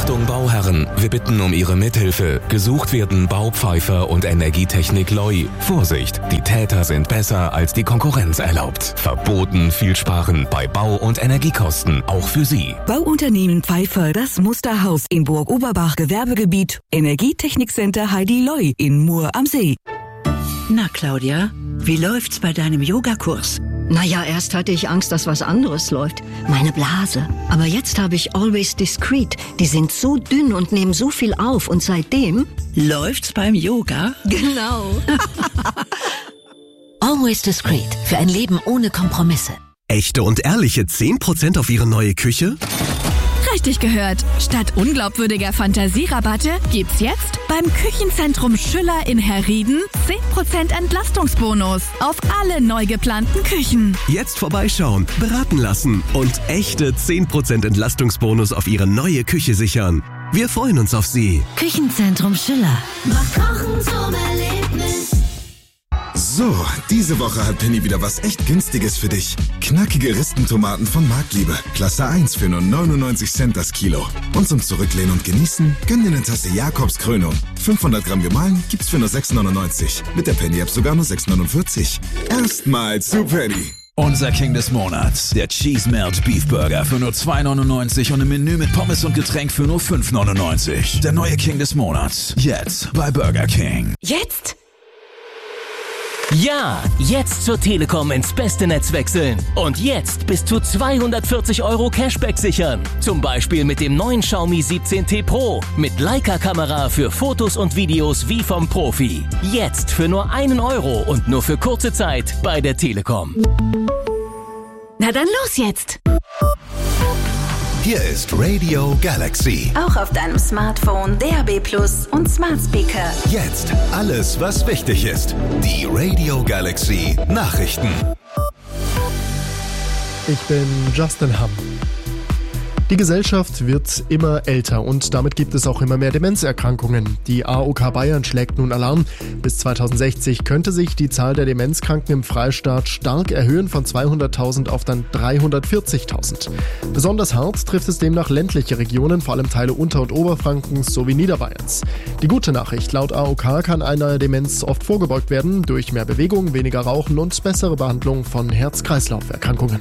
Achtung Bauherren, wir bitten um Ihre Mithilfe. Gesucht werden Baupfeifer und Energietechnik Loi. Vorsicht, die Täter sind besser als die Konkurrenz erlaubt. Verboten viel sparen bei Bau- und Energiekosten, auch für Sie. Bauunternehmen Pfeiffer, das Musterhaus in Burg-Oberbach, Gewerbegebiet. Energietechnikcenter Heidi Loi in Mur am See. Na Claudia, wie läuft's bei deinem Yogakurs? Naja, erst hatte ich Angst, dass was anderes läuft. Meine Blase. Aber jetzt habe ich Always Discreet. Die sind so dünn und nehmen so viel auf. Und seitdem... Läuft's beim Yoga? Genau. Always Discreet. Für ein Leben ohne Kompromisse. Echte und ehrliche 10% auf Ihre neue Küche? Richtig gehört. Statt unglaubwürdiger Fantasierabatte gibt's jetzt beim Küchenzentrum Schüller in Herrieden 10% Entlastungsbonus auf alle neu geplanten Küchen. Jetzt vorbeischauen, beraten lassen und echte 10% Entlastungsbonus auf Ihre neue Küche sichern. Wir freuen uns auf Sie. Küchenzentrum Schüller. Macht Kochen zum Erlebnis. So, diese Woche hat Penny wieder was echt Günstiges für dich. Knackige Ristentomaten von Marktliebe. Klasse 1 für nur 99 Cent das Kilo. Und zum Zurücklehnen und Genießen, gönn dir eine Tasse Jakobs Krönung. 500 Gramm gemahlen gibt's für nur 6,99. Mit der Penny-App sogar nur 6,49. Erstmals zu Penny. Unser King des Monats, der Cheese Melt Beef Burger für nur 2,99 und ein Menü mit Pommes und Getränk für nur 5,99. Der neue King des Monats, jetzt bei Burger King. Jetzt? Ja, jetzt zur Telekom ins beste Netz wechseln. Und jetzt bis zu 240 € Cashback sichern. Zum Beispiel mit dem neuen Xiaomi 17T Pro. Mit Leica-Kamera für Fotos und Videos wie vom Profi. Jetzt für nur 1 € und nur für kurze Zeit bei der Telekom. Na dann los jetzt! Hier ist Radio Galaxy. Auch auf deinem Smartphone, DAB+ und Smart Speaker. Jetzt alles, was wichtig ist. Die Radio Galaxy Nachrichten. Ich bin Justin Hamm. Die Gesellschaft wird immer älter und damit gibt es auch immer mehr Demenzerkrankungen. Die AOK Bayern schlägt nun Alarm. Bis 2060 könnte sich die Zahl der Demenzkranken im Freistaat stark erhöhen, von 200.000 auf dann 340.000. Besonders hart trifft es demnach ländliche Regionen, vor allem Teile Unter- und Oberfrankens sowie Niederbayerns. Die gute Nachricht: Laut AOK kann einer Demenz oft vorgebeugt werden durch mehr Bewegung, weniger Rauchen und bessere Behandlung von Herz-Kreislauf-Erkrankungen.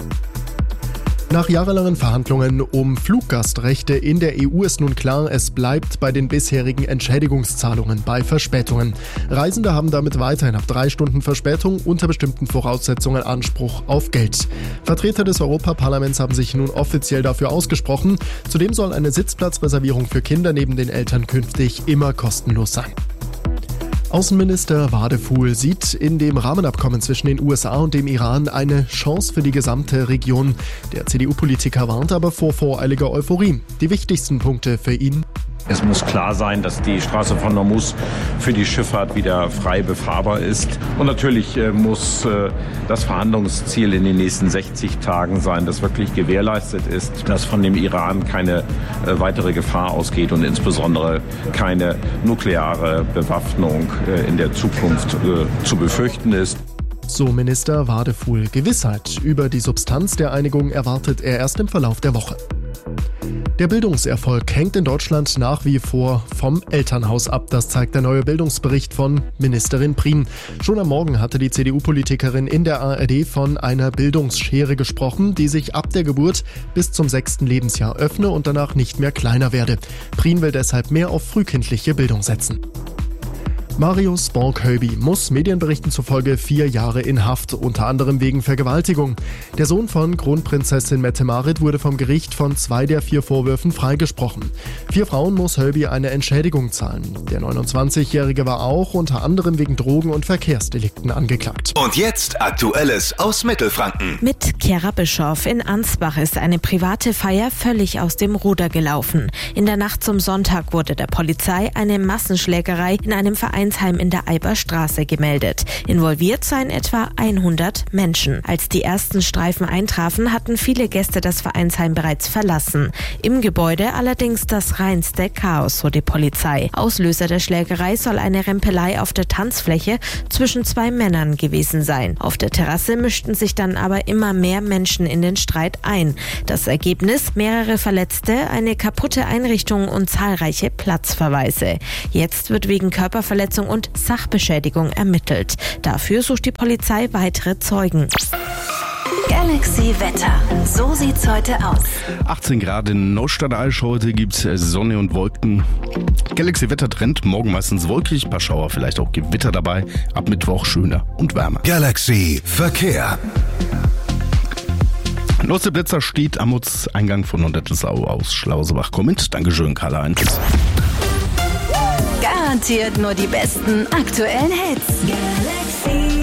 Nach jahrelangen Verhandlungen um Fluggastrechte in der EU ist nun klar, es bleibt bei den bisherigen Entschädigungszahlungen bei Verspätungen. Reisende haben damit weiterhin ab 3 Stunden Verspätung unter bestimmten Voraussetzungen Anspruch auf Geld. Vertreter des Europaparlaments haben sich nun offiziell dafür ausgesprochen. Zudem soll eine Sitzplatzreservierung für Kinder neben den Eltern künftig immer kostenlos sein. Außenminister Wadefuhl sieht in dem Rahmenabkommen zwischen den USA und dem Iran eine Chance für die gesamte Region. Der CDU-Politiker warnt aber vor voreiliger Euphorie. Die wichtigsten Punkte für ihn: Es muss klar sein, dass die Straße von Hormuz für die Schifffahrt wieder frei befahrbar ist. Und natürlich muss das Verhandlungsziel in den nächsten 60 Tagen sein, dass wirklich gewährleistet ist, dass von dem Iran keine weitere Gefahr ausgeht und insbesondere keine nukleare Bewaffnung in der Zukunft zu befürchten ist. So Minister Wadefuhl. Gewissheit über die Substanz der Einigung erwartet er erst im Verlauf der Woche. Der Bildungserfolg hängt in Deutschland nach wie vor vom Elternhaus ab. Das zeigt der neue Bildungsbericht von Ministerin Prien. Schon am Morgen hatte die CDU-Politikerin in der ARD von einer Bildungsschere gesprochen, die sich ab der Geburt bis zum 6. Lebensjahr öffne und danach nicht mehr kleiner werde. Prien will deshalb mehr auf frühkindliche Bildung setzen. Marius Borghöby muss Medienberichten zufolge 4 Jahre in Haft, unter anderem wegen Vergewaltigung. Der Sohn von Kronprinzessin Mette-Marit wurde vom Gericht von 2 der 4 Vorwürfen freigesprochen. 4 Frauen muss Höby eine Entschädigung zahlen. Der 29-Jährige war auch unter anderem wegen Drogen- und Verkehrsdelikten angeklagt. Und jetzt Aktuelles aus Mittelfranken. Mit Kera Bischof in Ansbach ist eine private Feier völlig aus dem Ruder gelaufen. In der Nacht zum Sonntag wurde der Polizei eine Massenschlägerei in einem Vereinsheim in der Eiberstraße gemeldet. Involviert seien etwa 100 Menschen. Als die ersten Streifen eintrafen, hatten viele Gäste das Vereinsheim bereits verlassen. Im Gebäude allerdings das reinste Chaos, so die Polizei. Auslöser der Schlägerei soll eine Rempelei auf der Tanzfläche zwischen 2 Männern gewesen sein. Auf der Terrasse mischten sich dann aber immer mehr mehr Menschen in den Streit ein. Das Ergebnis: mehrere Verletzte, eine kaputte Einrichtung und zahlreiche Platzverweise. Jetzt wird wegen Körperverletzung und Sachbeschädigung ermittelt. Dafür sucht die Polizei weitere Zeugen. Galaxy Wetter. So sieht's heute aus. 18 Grad in Neustadt-Aisch. Heute gibt's Sonne und Wolken. Galaxy Wetter Trend. Morgen meistens wolkig, paar Schauer, vielleicht auch Gewitter dabei. Ab Mittwoch schöner und wärmer. Galaxy Verkehr. Neueste Blitzer steht am Eingang von Nordettisau aus Schlausebach kommend. Dankeschön, Karl-Heinz. Garantiert nur die besten aktuellen Hits. Galaxy.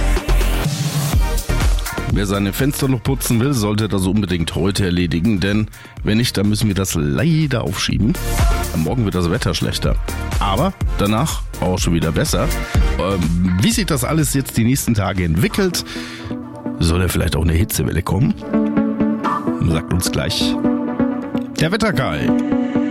Wer seine Fenster noch putzen will, sollte das unbedingt heute erledigen, denn wenn nicht, dann müssen wir das leider aufschieben. Morgen wird das Wetter schlechter, aber danach auch schon wieder besser. Wie sich das alles jetzt die nächsten Tage entwickelt, soll ja vielleicht auch eine Hitzewelle kommen? Sagt uns gleich der Wetterkai.